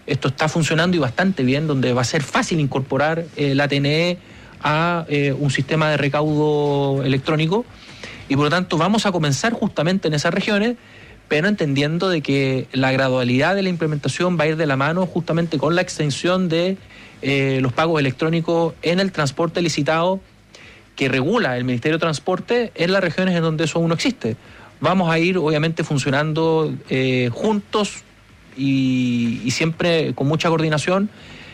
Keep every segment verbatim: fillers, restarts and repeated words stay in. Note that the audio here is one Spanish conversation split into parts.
esto está funcionando y bastante bien, donde va a ser fácil incorporar eh, la T N E a eh, un sistema de recaudo electrónico, y por lo tanto vamos a comenzar justamente en esas regiones, pero entendiendo de que la gradualidad de la implementación va a ir de la mano justamente con la extensión de eh, los pagos electrónicos en el transporte licitado que regula el Ministerio de Transporte en las regiones en donde eso aún no existe. Vamos a ir obviamente funcionando eh, juntos y, y siempre con mucha coordinación,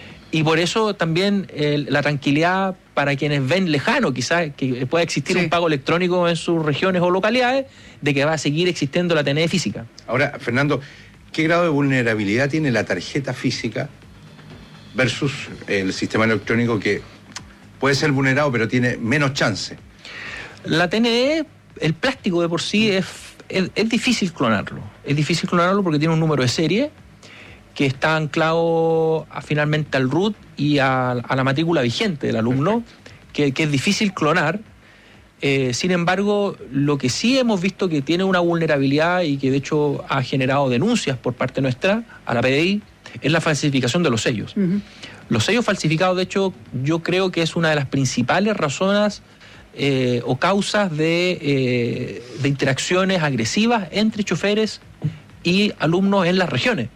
y por eso también eh, la tranquilidad para quienes ven lejano quizás que pueda existir sí. un pago electrónico en sus regiones o localidades, de que va a seguir existiendo la T N E física. Ahora, Fernando, ¿qué grado de vulnerabilidad tiene la tarjeta física versus el sistema electrónico, que puede ser vulnerado pero tiene menos chance? La T N E, el plástico de por sí es, es, es difícil clonarlo. Es difícil clonarlo porque tiene un número de serie que está anclado a, finalmente al root y a, a la matrícula vigente del alumno, que, que es difícil clonar. Eh, sin embargo, lo que sí hemos visto que tiene una vulnerabilidad y que de hecho ha generado denuncias por parte nuestra a la P D I es la falsificación de los sellos. Uh-huh. Los sellos falsificados, de hecho, yo creo que es una de las principales razones eh, o causas de, eh, de interacciones agresivas entre choferes y alumnos en las regiones.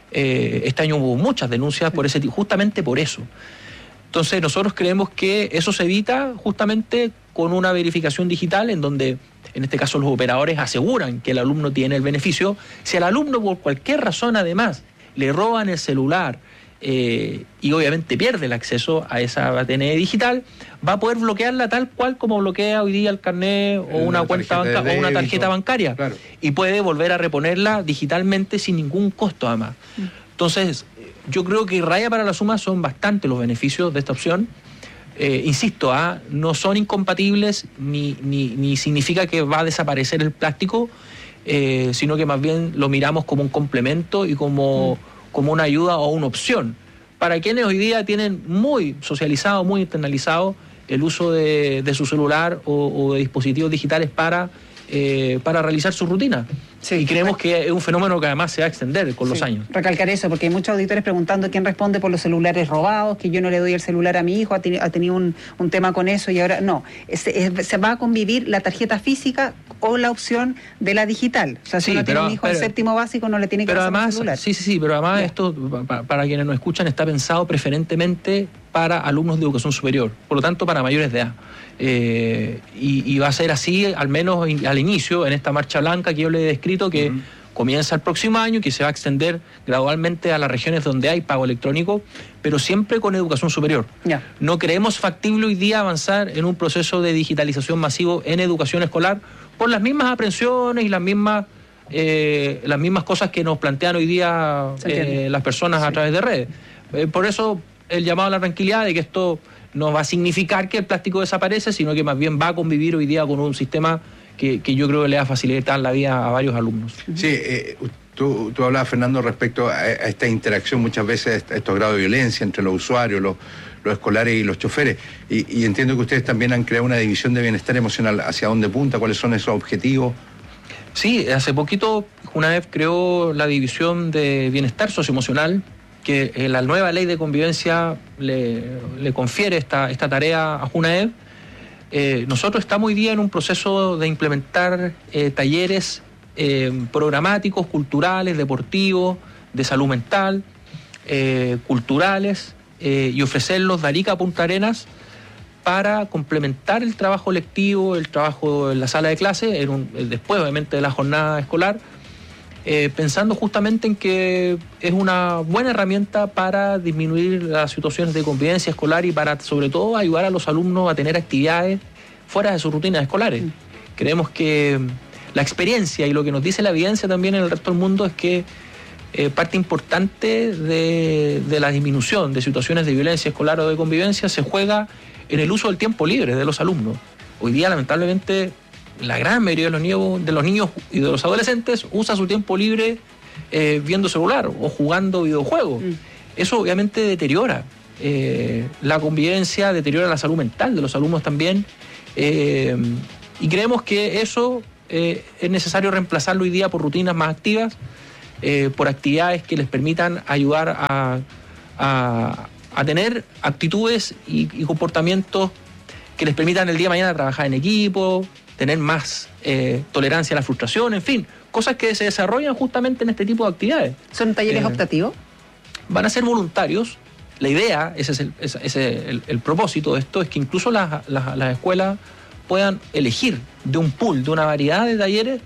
Eh, este año hubo muchas denuncias por ese, justamente por eso. Entonces nosotros creemos que eso se evita justamente con una verificación digital, en donde en este caso los operadores aseguran que el alumno tiene el beneficio. Si al alumno por cualquier razón además le roban el celular eh, y obviamente pierde el acceso a esa T N E digital, va a poder bloquearla tal cual como bloquea hoy día el carnet o una, una cuenta banca, o una tarjeta bancaria, claro. Y puede volver a reponerla digitalmente sin ningún costo además. Mm. Entonces, yo creo que raya para la suma son bastante los beneficios de esta opción. Eh, insisto, ¿ah? no son incompatibles ni, ni, ni significa que va a desaparecer el plástico, eh, sino que más bien lo miramos como un complemento y como, mm. como una ayuda o una opción para quienes hoy día tienen muy socializado, muy internalizado el uso de, de su celular o, o de dispositivos digitales para, eh, para realizar su rutina. Sí, y creemos que es un fenómeno que además se va a extender con sí, los años. Recalcar eso, porque hay muchos auditores preguntando quién responde por los celulares robados, que yo no le doy el celular a mi hijo, ha, ten, ha tenido un, un tema con eso y ahora no. Es, es, se va a convivir la tarjeta física o la opción de la digital. O sea, si sí, uno pero, tiene un hijo pero, en séptimo básico, no le tiene que pasar el celular. Sí, sí, sí, pero además ya. esto, para, para quienes nos escuchan, está pensado preferentemente para alumnos de educación superior, por lo tanto para mayores de edad. Eh, y, y va a ser así, al menos in, al inicio, en esta marcha blanca que yo le he descrito, que uh-huh. comienza el próximo año, que se va a extender gradualmente a las regiones donde hay pago electrónico, pero siempre con educación superior. Yeah. No creemos factible hoy día avanzar en un proceso de digitalización masivo en educación escolar por las mismas aprensiones y las mismas eh, las mismas cosas que nos plantean hoy día eh, las personas sí. a través de redes. Eh, por eso el llamado a la tranquilidad de que esto no va a significar que el plástico desaparece, sino que más bien va a convivir hoy día con un sistema que, que yo creo que le va a facilitar la vida a varios alumnos. Sí, eh, tú, tú hablabas, Fernando, respecto a, a esta interacción muchas veces, a estos grados de violencia entre los usuarios, los, los escolares y los choferes, y, y entiendo que ustedes también han creado una división de bienestar emocional. ¿Hacia dónde punta? ¿Cuáles son esos objetivos? Sí, hace poquito JUNAEV creó la división de bienestar socioemocional, que eh, la nueva ley de convivencia le, le confiere esta, esta tarea a JUNAEV. Eh, nosotros estamos hoy día en un proceso de implementar eh, talleres eh, programáticos, culturales, deportivos, de salud mental, eh, culturales, eh, y ofrecerlos de Arica a Punta Arenas para complementar el trabajo lectivo, el trabajo en la sala de clase, en un, después obviamente de la jornada escolar, Eh, pensando justamente en que es una buena herramienta para disminuir las situaciones de convivencia escolar y para, sobre todo, ayudar a los alumnos a tener actividades fuera de sus rutinas escolares. Mm. Creemos que la experiencia y lo que nos dice la evidencia también en el resto del mundo es que eh, parte importante de, de la disminución de situaciones de violencia escolar o de convivencia se juega en el uso del tiempo libre de los alumnos. Hoy día, lamentablemente, la gran mayoría de los niños, de los niños y de los adolescentes usa su tiempo libre eh, viendo celular o jugando videojuegos. Mm. Eso obviamente deteriora eh, la convivencia, deteriora la salud mental de los alumnos también. Eh, y creemos que eso eh, es necesario reemplazarlo hoy día por rutinas más activas, eh, por actividades que les permitan ayudar a, a, a tener actitudes y, y comportamientos que les permitan el día de mañana trabajar en equipo, tener más eh, tolerancia a la frustración, en fin, cosas que se desarrollan justamente en este tipo de actividades. ¿Son talleres Eh, optativos? Van a ser voluntarios. La idea, ese es el, ese, ese, el, el propósito de esto, es que incluso las, las, las escuelas puedan elegir de un pool, de una variedad de talleres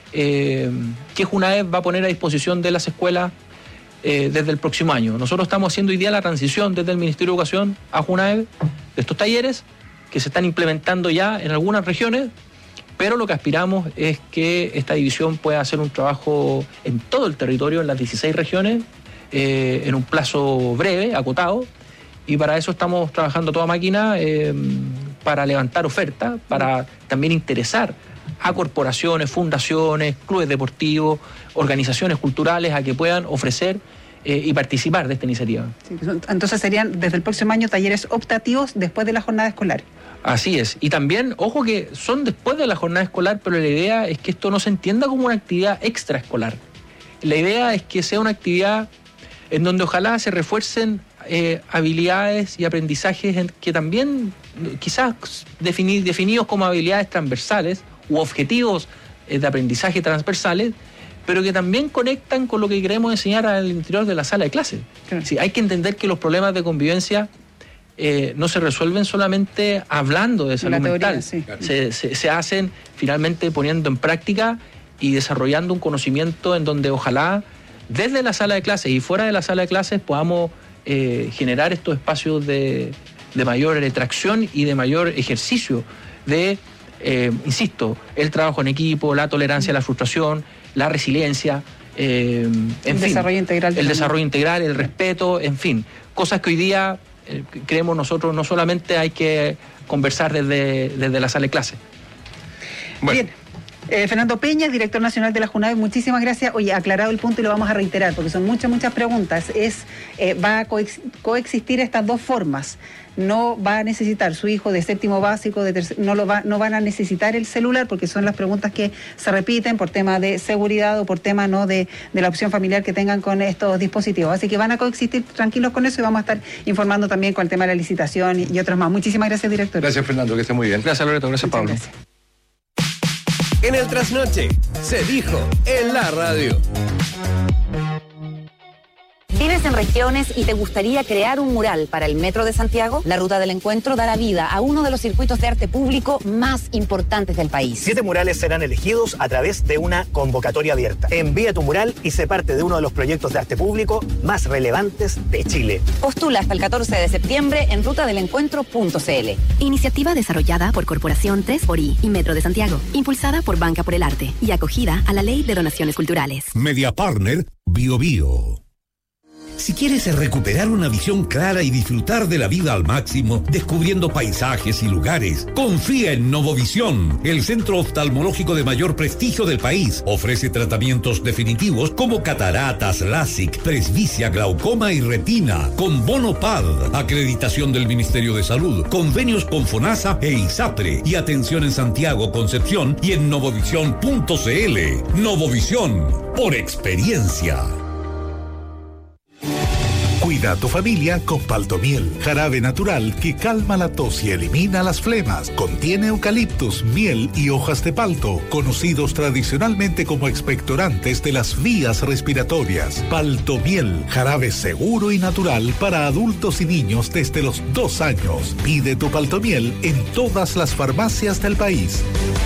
eh, que Junaed va a poner a disposición de las escuelas eh, desde el próximo año. Nosotros estamos haciendo hoy día la transición desde el Ministerio de Educación a Junaed de estos talleres que se están implementando ya en algunas regiones, pero lo que aspiramos es que esta división pueda hacer un trabajo en todo el territorio, en las dieciséis regiones, eh, en un plazo breve, acotado, y para eso estamos trabajando toda máquina eh, para levantar oferta, para también interesar a corporaciones, fundaciones, clubes deportivos, organizaciones culturales a que puedan ofrecer eh, y participar de esta iniciativa. Sí, entonces serían desde el próximo año talleres optativos después de la jornada escolar. Así es. Y también, ojo que son después de la jornada escolar, pero la idea es que esto no se entienda como una actividad extraescolar. La idea es que sea una actividad en donde ojalá se refuercen eh, habilidades y aprendizajes en, que también quizás defini, definidos como habilidades transversales u objetivos eh, de aprendizaje transversales, pero que también conectan con lo que queremos enseñar al interior de la sala de clase. Claro. Sí, hay que entender que los problemas de convivencia Eh, no se resuelven solamente hablando de salud teoría, mental, sí. se, se, se hacen finalmente poniendo en práctica y desarrollando un conocimiento en donde ojalá desde la sala de clases y fuera de la sala de clases podamos eh, generar estos espacios de, de mayor tracción y de mayor ejercicio de, eh, insisto, el trabajo en equipo, la tolerancia a la frustración, la resiliencia, eh, en el fin, desarrollo integral, el desarrollo integral, el respeto, en fin, cosas que hoy día eh, creemos nosotros no solamente hay que conversar desde, desde la sala de clase. Bueno. Bien. Eh, Fernando Peña, director nacional de la Junaed, muchísimas gracias. Oye, aclarado el punto y lo vamos a reiterar porque son muchas, muchas preguntas. Es, eh, va a coex coexistir estas dos formas. No va a necesitar su hijo de séptimo básico, de tercer, no, lo va, no van a necesitar el celular porque son las preguntas que se repiten por tema de seguridad o por tema no de, de la opción familiar que tengan con estos dispositivos. Así que van a coexistir tranquilos con eso y vamos a estar informando también con el tema de la licitación y, y otros más. Muchísimas gracias, director. Gracias, Fernando, que esté muy bien. Gracias, Loreto. Gracias, Muchas Pablo. Gracias. En el trasnoche se dijo en la radio. ¿Vives en regiones y te gustaría crear un mural para el Metro de Santiago? La Ruta del Encuentro dará vida a uno de los circuitos de arte público más importantes del país. Siete murales serán elegidos a través de una convocatoria abierta. Envía tu mural y sé parte de uno de los proyectos de arte público más relevantes de Chile. Postula hasta el catorce de septiembre en ruta del encuentro punto c l. Iniciativa desarrollada por Corporación tres por I y Metro de Santiago, impulsada por Banca por el Arte y acogida a la Ley de Donaciones Culturales. Media Partner Bio Bio. Si quieres recuperar una visión clara y disfrutar de la vida al máximo, descubriendo paisajes y lugares, confía en Novovisión, el centro oftalmológico de mayor prestigio del país. Ofrece tratamientos definitivos como cataratas, LASIK, presbicia, glaucoma y retina, con bono P A D, acreditación del Ministerio de Salud, convenios con FONASA e ISAPRE y atención en Santiago, Concepción y en novovisión punto c l. Novovisión, por experiencia. Cuida a tu familia con Paltomiel, jarabe natural que calma la tos y elimina las flemas. Contiene eucaliptus, miel y hojas de palto, conocidos tradicionalmente como expectorantes de las vías respiratorias. Paltomiel, jarabe seguro y natural para adultos y niños desde los dos años. Pide tu Paltomiel en todas las farmacias del país.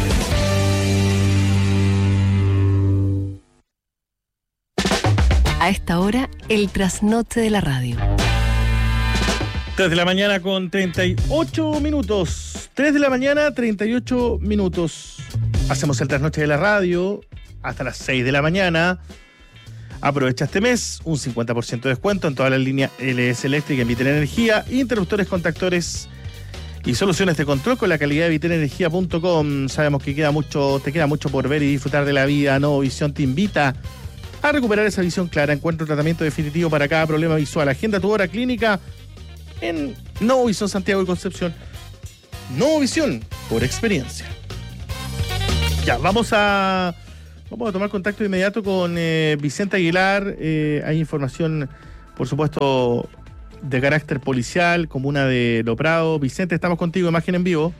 A esta hora, el trasnoche de la radio. tres de la mañana con treinta y ocho minutos. tres de la mañana, treinta y ocho minutos. Hacemos el trasnoche de la radio hasta las seis de la mañana. Aprovecha este mes un cincuenta por ciento de descuento en toda la línea L S Eléctrica en Vitel Energía, interruptores, contactores y soluciones de control con la calidad de vitel energía punto com. Sabemos que queda mucho, te queda mucho por ver y disfrutar de la vida. Novovisión te invita a recuperar esa visión clara. Encuentra un tratamiento definitivo para cada problema visual. Agenda tu hora clínica en Novovisión Santiago y Concepción. Novovisión, por experiencia. Ya, vamos a Vamos a tomar contacto de inmediato con eh, Vicente Aguilar. Eh, hay información, por supuesto, de carácter policial, comuna de Loprado. Vicente, estamos contigo, imagen en vivo.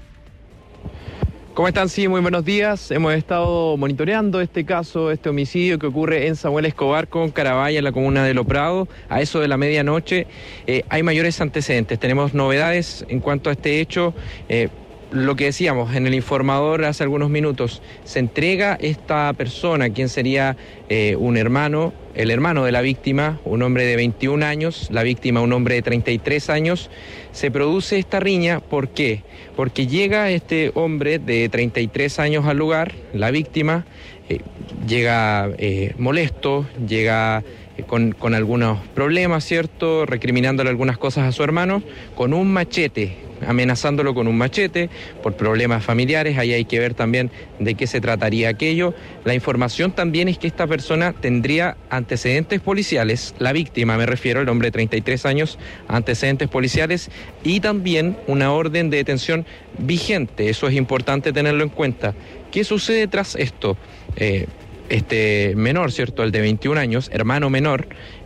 ¿Cómo están? Sí, muy buenos días. Hemos estado monitoreando este caso, este homicidio que ocurre en Samuel Escobar con Carabaya, en la comuna de Loprado, a eso de la medianoche. Eh, hay mayores antecedentes, tenemos novedades en cuanto a este hecho. Eh, Lo que decíamos en el informador hace algunos minutos, se entrega esta persona, quien sería eh, un hermano, el hermano de la víctima, un hombre de veintiún años, la víctima un hombre de treinta y tres años. Se produce esta riña, ¿por qué? Porque llega este hombre de treinta y tres años al lugar, la víctima, eh, llega eh, molesto, llega eh, con, con algunos problemas, ¿cierto? Recriminándole algunas cosas a su hermano, con un machete, amenazándolo con un machete por problemas familiares. Ahí hay que ver también de qué se trataría aquello. La información también es que esta persona tendría antecedentes policiales, la víctima me refiero, el hombre de treinta y tres años, antecedentes policiales y también una orden de detención vigente. Eso es importante tenerlo en cuenta. ¿Qué sucede tras esto? Eh, este menor, ¿cierto? El de veintiún años, hermano menor,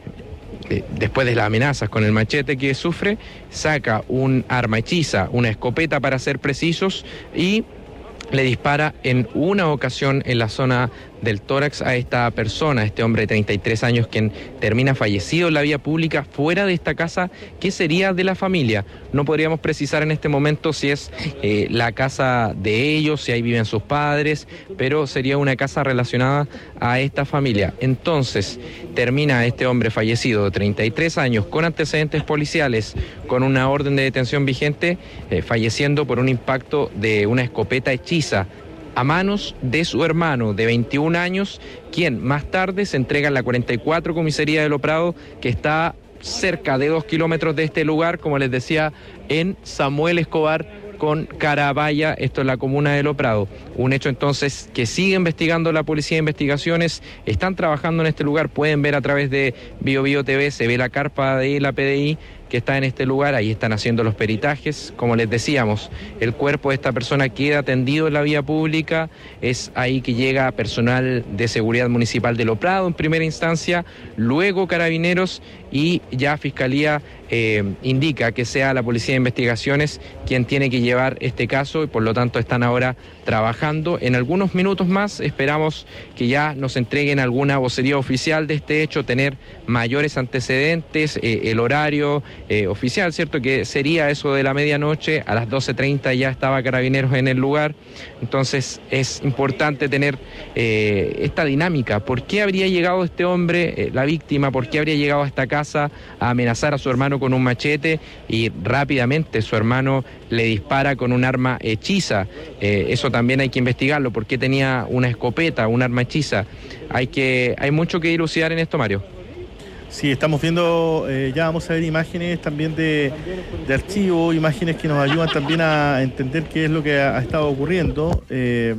después de las amenazas con el machete que sufre, saca un arma hechiza, una escopeta para ser precisos, y le dispara en una ocasión en la zona del tórax a esta persona, a este hombre de treinta y tres años, quien termina fallecido en la vía pública fuera de esta casa que sería de la familia. No podríamos precisar en este momento si es eh, la casa de ellos, si ahí viven sus padres, pero sería una casa relacionada a esta familia. Entonces, termina este hombre fallecido de treinta y tres años con antecedentes policiales, con una orden de detención vigente, eh, falleciendo por un impacto de una escopeta hechiza a manos de su hermano de veintiún años, quien más tarde se entrega en la cuarenta y cuatro comisaría de Loprado, que está cerca de dos kilómetros de este lugar, como les decía, en Samuel Escobar con Carabaya, esto es la comuna de Loprado. Un hecho entonces que sigue investigando la Policía de Investigaciones, están trabajando en este lugar, pueden ver a través de Bio Bio T V, se ve la carpa de la P D I que está en este lugar, ahí están haciendo los peritajes. Como les decíamos, el cuerpo de esta persona queda tendido en la vía pública, es ahí que llega personal de seguridad municipal de Loprado en primera instancia, luego Carabineros y ya Fiscalía eh, indica que sea la Policía de Investigaciones quien tiene que llevar este caso y por lo tanto están ahora trabajando. En algunos minutos más esperamos que ya nos entreguen alguna vocería oficial de este hecho, tener mayores antecedentes, eh, el horario eh, oficial, ¿cierto? Que sería eso de la medianoche, a las doce treinta ya estaba Carabineros en el lugar. Entonces es importante tener eh, esta dinámica. ¿Por qué habría llegado este hombre, eh, la víctima, por qué habría llegado a esta casa a amenazar a su hermano con un machete y rápidamente su hermano le dispara con un arma hechiza? Eh, eso también hay que investigarlo. ¿Por qué tenía una escopeta, un arma hechiza? Hay que, hay mucho que dilucidar en esto, Mario. Sí, estamos viendo, eh, ya vamos a ver imágenes también de, de archivo, imágenes que nos ayudan también a entender qué es lo que ha, ha estado ocurriendo. Eh,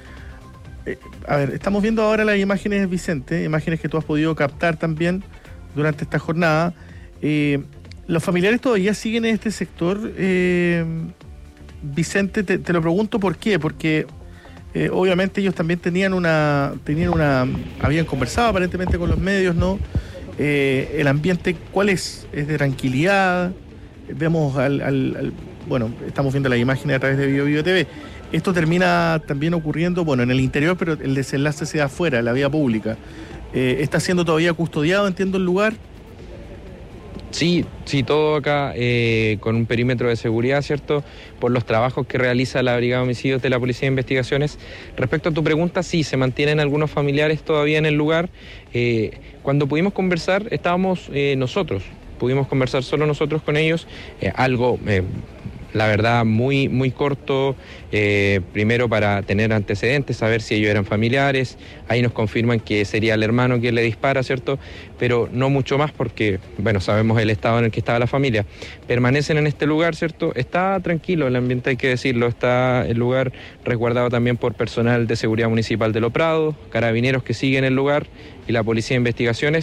eh, a ver, estamos viendo ahora las imágenes, Vicente, imágenes que tú has podido captar también durante esta jornada. Eh, ¿Los familiares todavía siguen en este sector? Eh, Vicente, te, te lo pregunto por qué, porque eh, obviamente ellos también tenían una, tenían una, habían conversado aparentemente con los medios, ¿no? Eh, el ambiente, ¿cuál es? ¿Es de tranquilidad? Vemos al, al, al bueno, estamos viendo las imágenes a través de Bio Bio T V. Esto termina también ocurriendo, bueno, en el interior, pero el desenlace se da afuera, en la vía pública. Eh, ¿Está siendo todavía custodiado, entiendo, el lugar? Sí, sí, todo acá eh, con un perímetro de seguridad, ¿cierto? Por los trabajos que realiza la Brigada de Homicidios de la Policía de Investigaciones. Respecto a tu pregunta, sí, se mantienen algunos familiares todavía en el lugar. Eh, cuando pudimos conversar, estábamos eh, nosotros, pudimos conversar solo nosotros con ellos, eh, algo... Eh, la verdad, muy, muy corto, eh, primero para tener antecedentes, saber si ellos eran familiares. Ahí nos confirman que sería el hermano quien le dispara, ¿cierto? Pero no mucho más porque, bueno, sabemos el estado en el que estaba la familia. Permanecen en este lugar, ¿cierto? Está tranquilo el ambiente, hay que decirlo. Está el lugar resguardado también por personal de seguridad municipal de Loprado, Carabineros que siguen el lugar y la Policía de Investigaciones.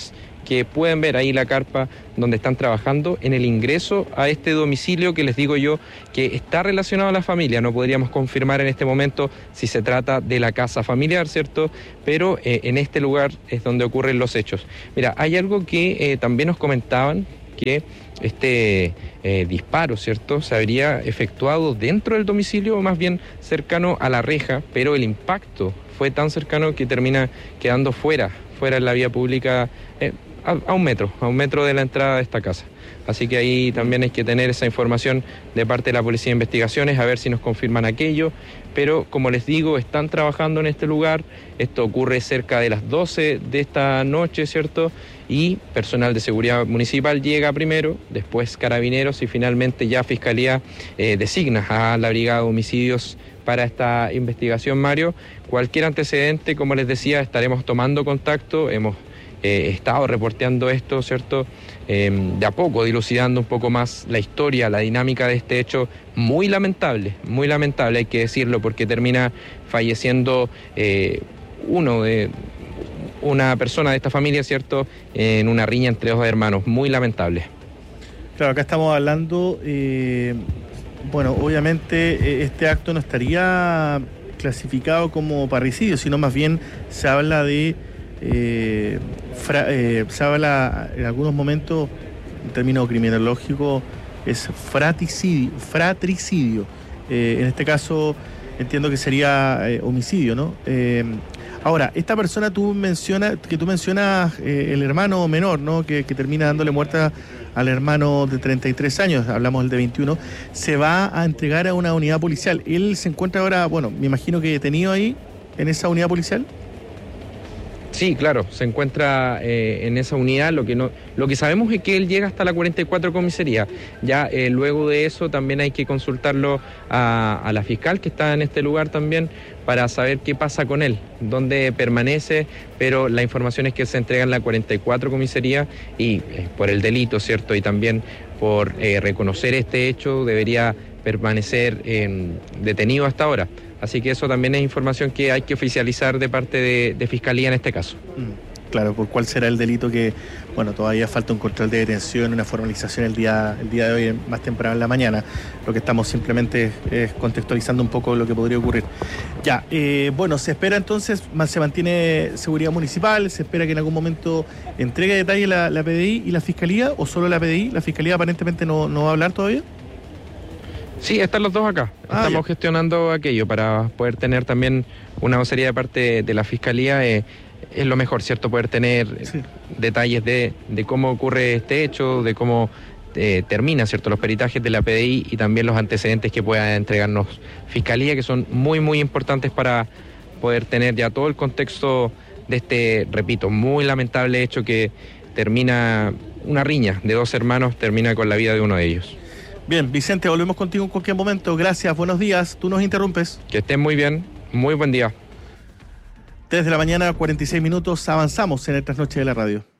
que pueden ver ahí la carpa donde están trabajando en el ingreso a este domicilio que les digo yo que está relacionado a la familia. No podríamos confirmar en este momento si se trata de la casa familiar, ¿cierto? Pero eh, en este lugar es donde ocurren los hechos. Mira, hay algo que eh, también nos comentaban, que este eh, disparo, ¿cierto?, se habría efectuado dentro del domicilio o más bien cercano a la reja, pero el impacto fue tan cercano que termina quedando fuera, fuera en la vía pública, eh, a, a un metro, a un metro de la entrada de esta casa. Así que ahí también hay que tener esa información de parte de la Policía de Investigaciones, a ver si nos confirman aquello. Pero como les digo, están trabajando en este lugar. Esto ocurre cerca de las doce de esta noche, ¿cierto? Y personal de seguridad municipal llega primero, después Carabineros y finalmente ya Fiscalía eh, designa a la Brigada de Homicidios para esta investigación, Mario. Cualquier antecedente, como les decía, estaremos tomando contacto. Hemos eh, estado reporteando esto, ¿cierto? Eh, de a poco, dilucidando un poco más la historia, la dinámica de este hecho muy lamentable, muy lamentable, hay que decirlo, porque termina falleciendo eh, uno de una persona de esta familia, ¿cierto?, en una riña entre dos hermanos, muy lamentable. Claro, acá estamos hablando, eh, bueno, obviamente este acto no estaría clasificado como parricidio, sino más bien se habla de Eh, fra, eh, se habla en algunos momentos, en términos criminológicos, es fratricidio, fratricidio. Eh, en este caso entiendo que sería eh, homicidio, ¿no? Eh, ahora, esta persona tú mencionas, que tú mencionas eh, el hermano menor, ¿no? Que, que termina dándole muerte al hermano de treinta y tres años, hablamos del de veintiuno, se va a entregar a una unidad policial. Él se encuentra ahora, bueno, me imagino que detenido ahí, en esa unidad policial. Sí, claro, se encuentra eh, en esa unidad. Lo que no, lo que sabemos es que él llega hasta la cuarenta y cuatro comisaría. Ya eh, luego de eso también hay que consultarlo a, a la fiscal que está en este lugar también para saber qué pasa con él, dónde permanece, pero la información es que se entrega en la cuarenta y cuatro comisaría y eh, por el delito, ¿cierto? Y también por eh, reconocer este hecho debería permanecer eh, detenido hasta ahora. Así que eso también es información que hay que oficializar de parte de, de Fiscalía en este caso. Mm, claro, ¿por cuál será el delito que, bueno, todavía falta un control de detención, una formalización el día, el día de hoy, más temprano en la mañana? Lo que estamos simplemente es contextualizando un poco lo que podría ocurrir. Ya, eh, bueno, se espera entonces, se mantiene seguridad municipal, se espera que en algún momento entregue detalle la, la P D I y la Fiscalía, o solo la P D I, la Fiscalía aparentemente no, no va a hablar todavía. Sí, están los dos acá. Ah, Estamos ya. gestionando aquello para poder tener también una vocería de parte de la Fiscalía. Eh, es lo mejor, ¿cierto? Poder tener sí. detalles de, de cómo ocurre este hecho, de cómo eh, termina, ¿cierto?, los peritajes de la P D I y también los antecedentes que pueda entregarnos Fiscalía, que son muy, muy importantes para poder tener ya todo el contexto de este, repito, muy lamentable hecho que termina una riña de dos hermanos, termina con la vida de uno de ellos. Bien, Vicente, volvemos contigo en cualquier momento. Gracias, buenos días. Tú nos interrumpes. Que estén muy bien. Muy buen día. tres de la mañana, cuarenta y seis minutos. Avanzamos en el Trasnoche de la Radio.